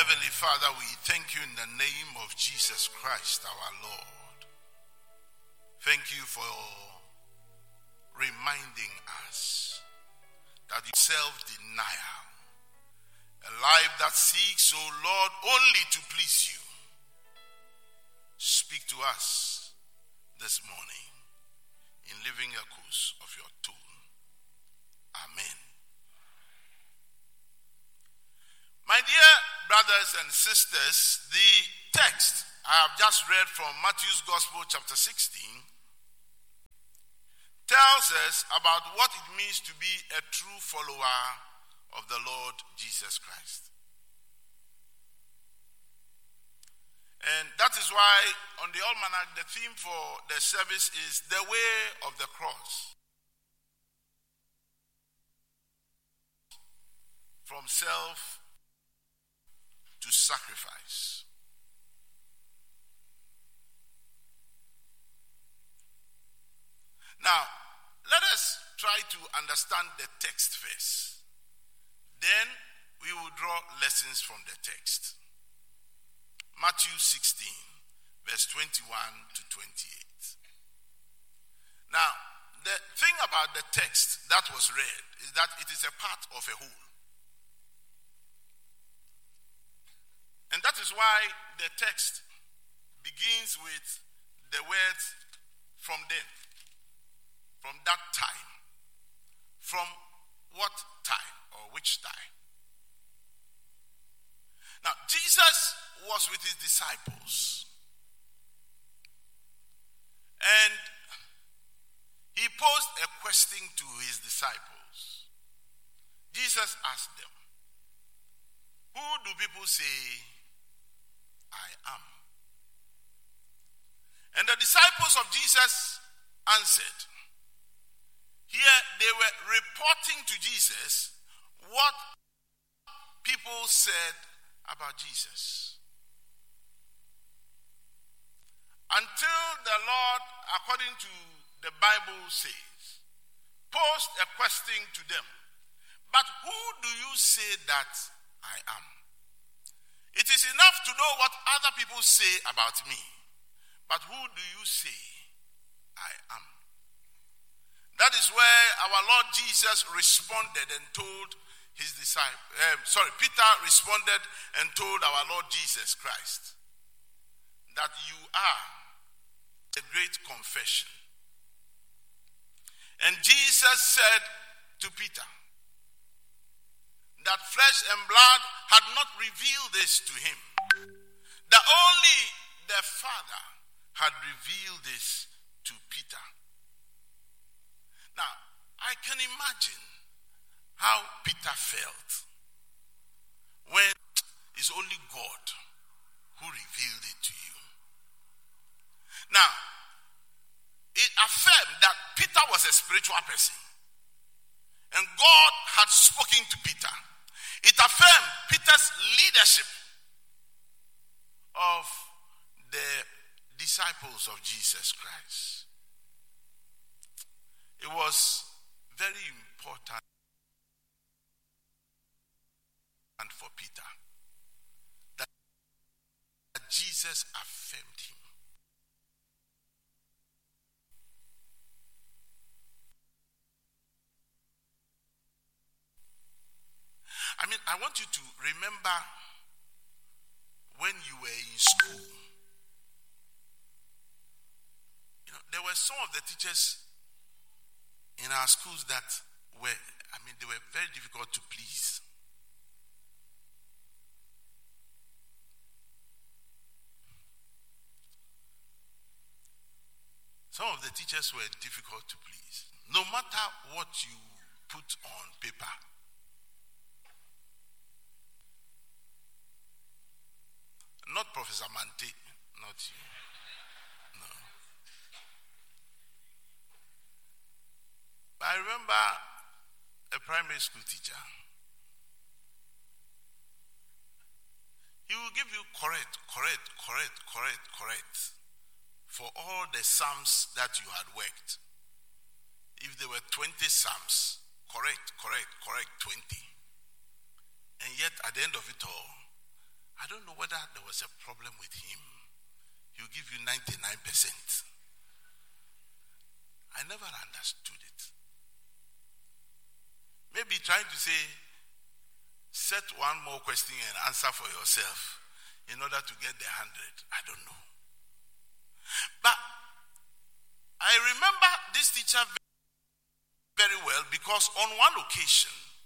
Heavenly Father, we thank you in the name of Jesus Christ, our Lord. Thank you for reminding us that you self-denial, a life that seeks, oh Lord, only to please you. Speak to us this morning in living echoes of your tone. Amen. My dear brothers and sisters, the text I have just read from Matthew's Gospel chapter 16 tells us about what it means to be a true follower of the Lord Jesus Christ. And that is why on the almanac, the theme for the service is the way of the cross. From self to sacrifice. Now, let us try to understand the text first. Then we will draw lessons from the text. Matthew 16, verse 21 to 28. Now, the thing about the text that was read is that it is a part of a whole. And that is why the text begins with the words from then, from that time. From what time or which time? Now, Jesus was with his disciples. And he posed a question to his disciples. Jesus asked them, "Who do people say I am?" And the disciples of Jesus answered. Here they were reporting to Jesus what people said about Jesus. Until the Lord, according to the Bible says, posed a question to them. "But who do you say that I am?" It is enough to know what other people say about me. But who do you say I am? That is where our Lord Jesus responded and told his disciples. Peter responded and told our Lord Jesus Christ that you are a great confession. And Jesus said to Peter that flesh and blood had not revealed this to him. That only the Father had revealed this to Peter. Now, I can imagine how Peter felt when it's only God who revealed it to you. Now, it affirmed that Peter was a spiritual person. And God had spoken to Peter. It affirmed Peter's leadership of the disciples of Jesus Christ. It was very important for Peter that Jesus affirmed him. I want you to remember when you were in school. There were some of the teachers in our schools that were, they were very difficult to please. Some of the teachers were difficult to please. No matter what you put on paper. Not Professor Mante, not you. No. But I remember a primary school teacher. He will give you correct for all the sums that you had worked. If there were 20 sums, correct 20. And yet at the end of it all, don't know whether there was a problem with him. He'll give you 99%. I never understood it. Maybe trying to say, set one more question and answer for yourself in order to get the 100. I don't know. But I remember this teacher very well because on one occasion,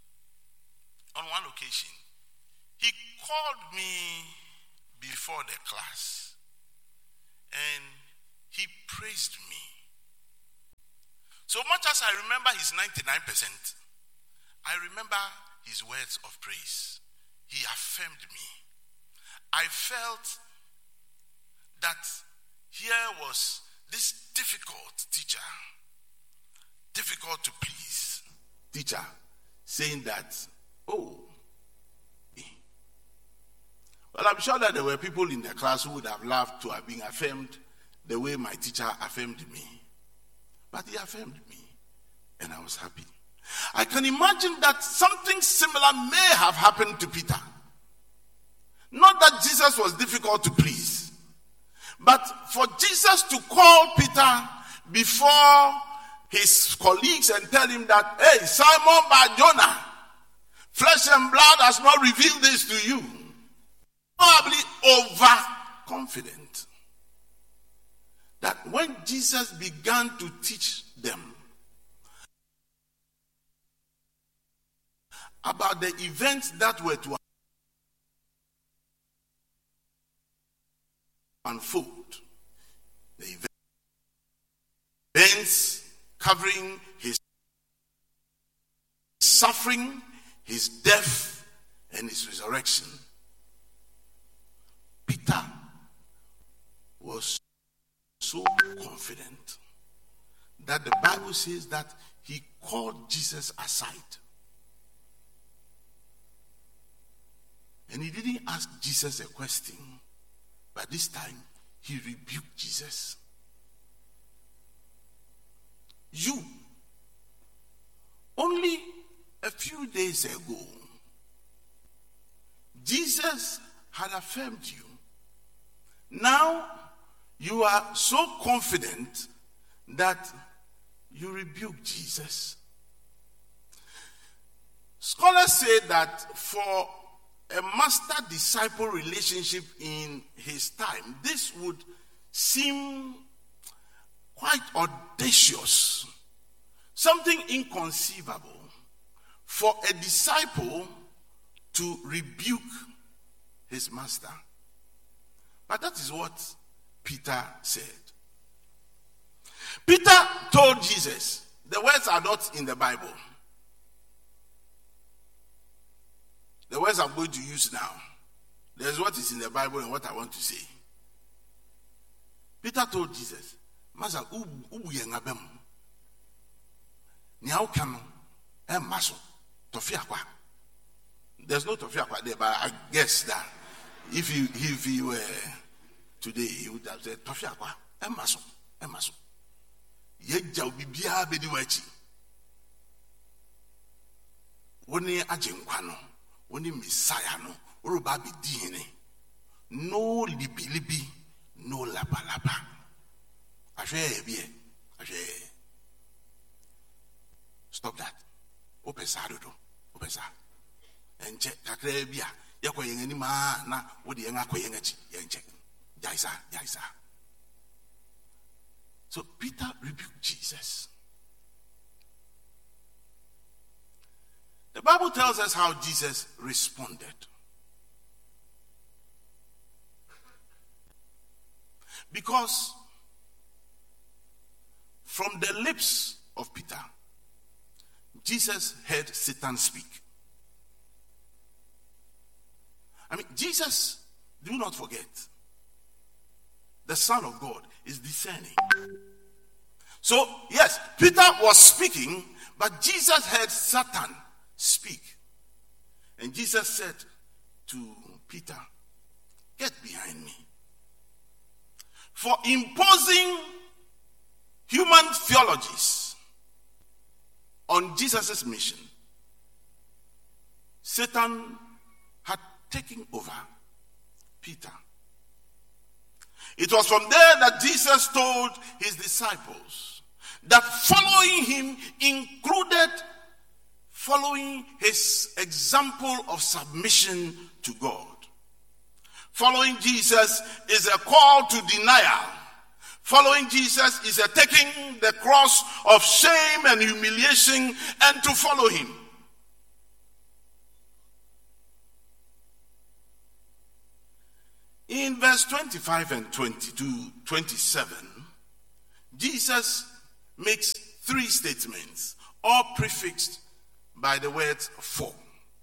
he called me before the class and he praised me. So much as I remember his 99%, I remember his words of praise. He affirmed me. I felt that here was this difficult teacher, difficult to please teacher, saying that, well, I'm sure that there were people in the class who would have loved to have been affirmed the way my teacher affirmed me. But he affirmed me, and I was happy. I can imagine that something similar may have happened to Peter. Not that Jesus was difficult to please, but for Jesus to call Peter before his colleagues and tell him that, hey, Simon Bar-Jonah, flesh and blood has not revealed this to you. Probably overconfident that when Jesus began to teach them about the events that were to unfold, the events covering his suffering, his death, and his resurrection, Peter was so confident that the Bible says that he called Jesus aside. And he didn't ask Jesus a question, but this time he rebuked Jesus. You, only a few days ago, Jesus had affirmed you. Now you are so confident that you rebuke Jesus. Scholars say that for a master-disciple relationship in his time, this would seem quite audacious, something inconceivable for a disciple to rebuke his master. But that is what Peter said. Peter told Jesus, the words are not in the Bible. The words I'm going to use now, there's what is in the Bible and what I want to say. Peter told Jesus, Master, there's no tofiakwa there, but I guess that if he were today, he would have said, tofiakwa, emaso. Yeja ubibia bedi wachi. Woni ajenkwano. Only Messiah no, Uruba be DNA. No libi, no lapa. Stop that. Opesa do. Opesa. And check kakrebia. Yako yengeni ma na wodi yenga ko yengachi. Yenche. Jaisa. So Peter rebuked Jesus. The Bible tells us how Jesus responded. Because from the lips of Peter, Jesus heard Satan speak. Jesus, do not forget, the Son of God is discerning. So, yes, Peter was speaking, but Jesus heard Satan speak. And Jesus said to Peter, get behind me. For imposing human theologies on Jesus' mission, Satan had taken over Peter. It was from there that Jesus told his disciples that following him included following his example of submission to God. Following Jesus is a call to denial. Following Jesus is a taking the cross of shame and humiliation and to follow him. In verse 25 and 27, Jesus makes three statements, all prefixed by the words for.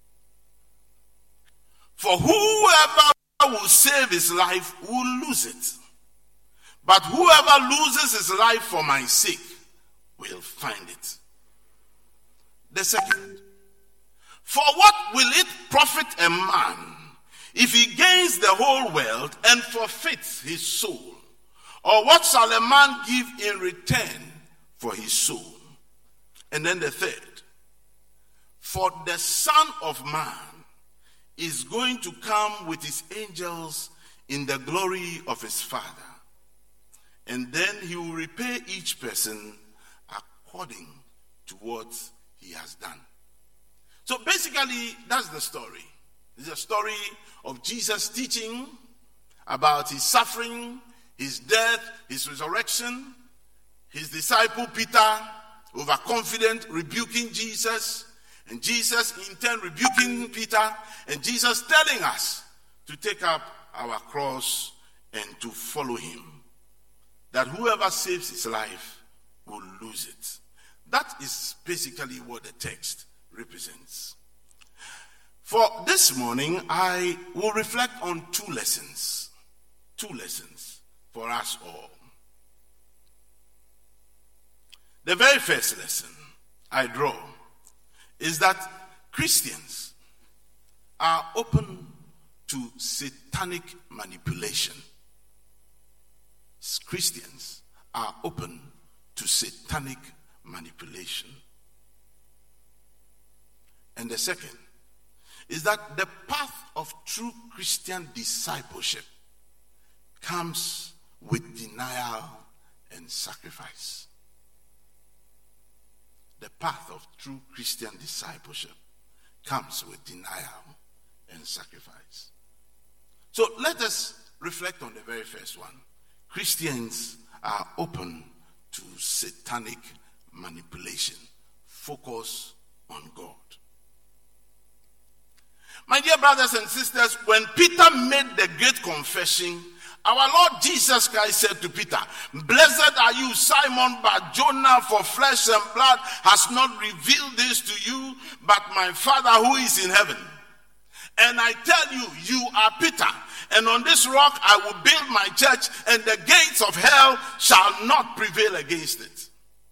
For whoever will save his life will lose it. But whoever loses his life for my sake will find it. The second, for what will it profit a man if he gains the whole world and forfeits his soul? Or what shall a man give in return for his soul? And then the third, for the Son of Man is going to come with his angels in the glory of his Father. And then he will repay each person according to what he has done. So basically, that's the story. It's a story of Jesus teaching about his suffering, his death, his resurrection, his disciple Peter, overconfident, rebuking Jesus, and Jesus in turn rebuking Peter, and Jesus telling us to take up our cross and to follow him. That whoever saves his life will lose it. That is basically what the text represents. For this morning, I will reflect on two lessons for us all. The very first lesson I draw is that Christians are open to satanic manipulation. Christians are open to satanic manipulation. And the second is that the path of true Christian discipleship comes with denial and sacrifice. The path of true Christian discipleship comes with denial and sacrifice. So let us reflect on the very first one. Christians are open to satanic manipulation. Focus on God. My dear brothers and sisters, when Peter made the great confession, our Lord Jesus Christ said to Peter, "Blessed are you, Simon Bar-Jonah, for flesh and blood has not revealed this to you, but my Father who is in heaven. And I tell you, you are Peter, and on this rock I will build my church, and the gates of hell shall not prevail against it."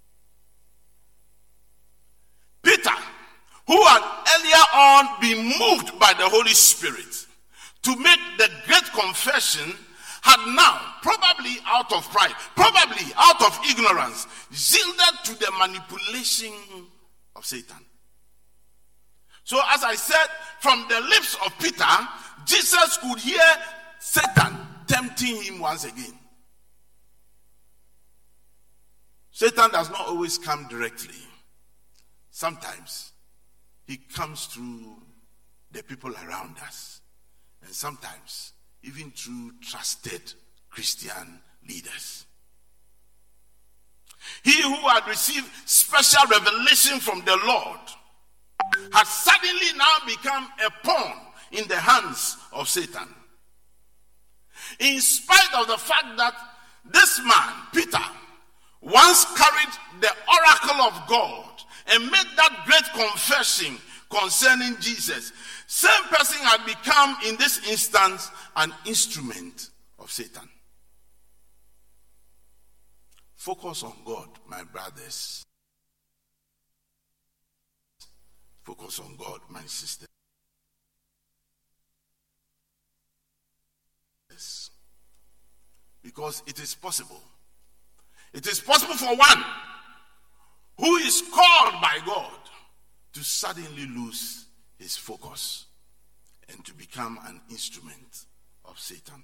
Peter, who had earlier on been moved by the Holy Spirit to make the great confession, had now, probably out of pride, probably out of ignorance, yielded to the manipulation of Satan. So as I said, from the lips of Peter, Jesus could hear Satan tempting him once again. Satan does not always come directly. Sometimes he comes through the people around us, and sometimes even through trusted Christian leaders. He who had received special revelation from the Lord has suddenly now become a pawn in the hands of Satan. In spite of the fact that this man, Peter, once carried the oracle of God and made that great confession concerning Jesus, same person had become in this instance an instrument of Satan. Focus on God, my brothers. Focus on God, my sister. Yes. Because it is possible. It is possible for one who is called by God to suddenly lose his focus and to become an instrument of Satan.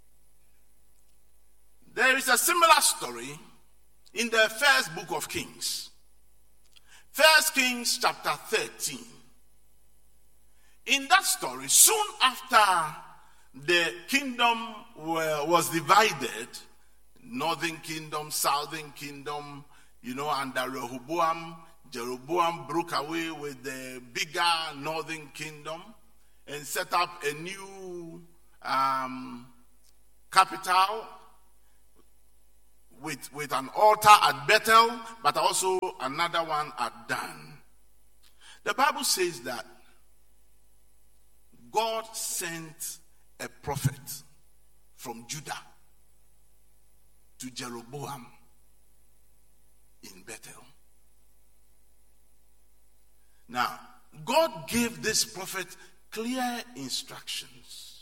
There is a similar story in the first book of Kings. 1 Kings chapter 13. In that story, soon after the kingdom was divided, northern kingdom, southern kingdom, under Rehoboam, Jeroboam broke away with the bigger northern kingdom and set up a new capital with an altar at Bethel, but also another one at Dan. The Bible says that God sent a prophet from Judah to Jeroboam in Bethel. Now, God gave this prophet clear instructions